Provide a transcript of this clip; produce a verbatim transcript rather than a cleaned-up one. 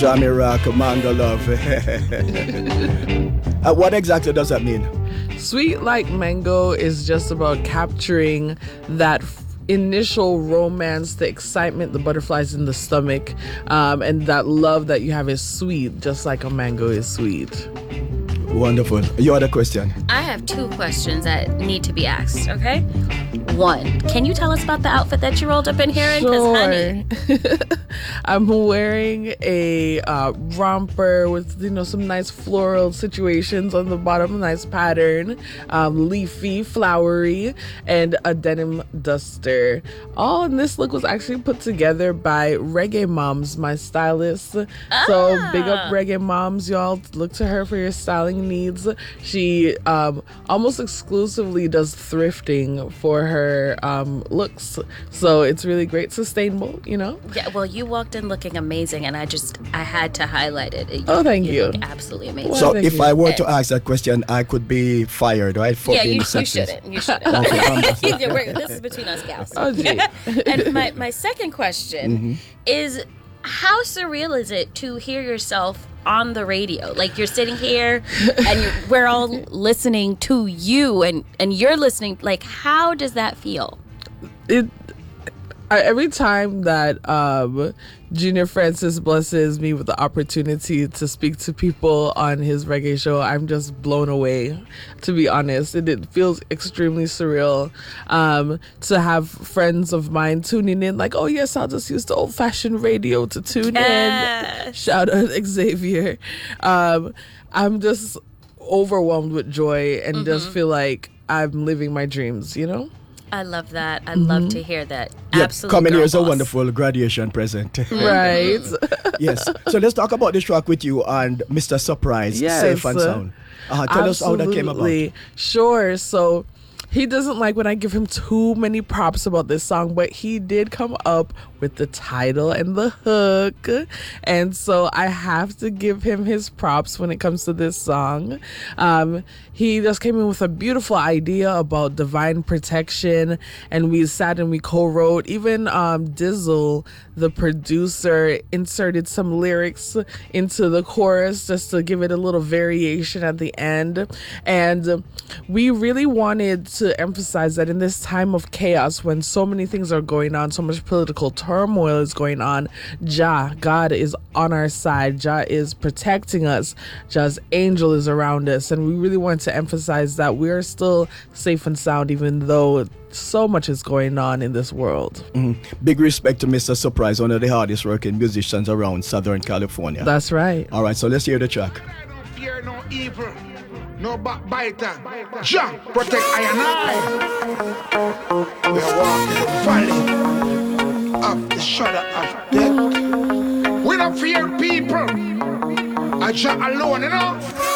Jammy Rock, Mango Love. uh, what exactly does that mean? Sweet Like Mango is just about capturing that f- initial romance, the excitement, the butterflies in the stomach, um, and that love that you have is sweet, just like a mango is sweet. Wonderful. Your other question? I have two questions that need to be asked, okay? One, can you tell us about the outfit that you rolled up in here in? Sure. Honey, I'm wearing a uh, romper with, you know, some nice floral situations on the bottom, nice pattern, um, leafy, flowery, and a denim duster. All in this look was actually put together by Reggae Moms, my stylist. Ah. So big up Reggae Moms, y'all. Look to her for your styling needs. She um, almost exclusively does thrifting for her um, looks. So it's really great, sustainable, you know? Yeah, well, you walked in looking amazing, and I just, I had to highlight it. You, oh, thank you. You look absolutely amazing. So well, if you. I were to ask that question, I could be fired, right? For yeah, being you, you sexist. shouldn't. You shouldn't. Okay, Yeah, we're- this is between us gals. Oh, gee. And my, my second question mm-hmm. is, how surreal is it to hear yourself on the radio? Like, you're sitting here and you're, we're all listening to you, and, and you're listening. Like, how does that feel? It I, every time that um, Junior Francis blesses me with the opportunity to speak to people on his reggae show, I'm just blown away, to be honest. And it feels extremely surreal um, to have friends of mine tuning in like, oh, yes, I'll just use the old-fashioned radio to tune Yes. in. Shout out Xavier. Um, I'm just overwhelmed with joy and mm-hmm. just feel like I'm living my dreams, you know? I love that. I mm-hmm. love to hear that. Yeah, Absolutely. coming here is a boss. wonderful graduation present. Right. Yes. So let's talk about this track with you and Mister Surprise, yes. Safe and Sound. Uh, tell Absolutely. us how that came about. Sure. So he doesn't like when I give him too many props about this song, but he did come up with the title and the hook. And so I have to give him his props when it comes to this song. Um, he just came in with a beautiful idea about divine protection, and we sat and we co-wrote. Even um, Dizzle, the producer, inserted some lyrics into the chorus just to give it a little variation at the end. And we really wanted to emphasize that in this time of chaos, when so many things are going on, so much political turmoil is going on, Jah, God is on our side. Jah is protecting us. Jah's angel is around us. And we really want to emphasize that we are still safe and sound, even though so much is going on in this world. Mm-hmm. Big respect to Mister Surprise, one of the hardest working musicians around Southern California. That's right. All right, so let's hear the track. I don't fear no evil, no backbiter. Jah protect I and I. We are walking the valley of the shadow of death. We don't fear people. I Jah alone, you know.